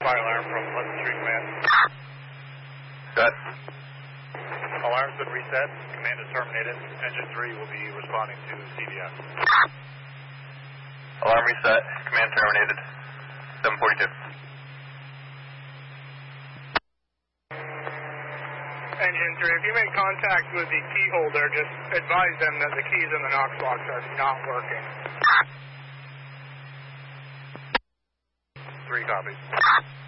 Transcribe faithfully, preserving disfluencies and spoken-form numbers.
fire alarm from Pleasant Street Command. Set. Alarm's been reset. Command is terminated. Engine three will be responding to C V S. Alarm reset. Command terminated. seven forty-two. Engine three, if you make contact with the key holder, just advise them that the keys in the Knox box are not working. Three copies.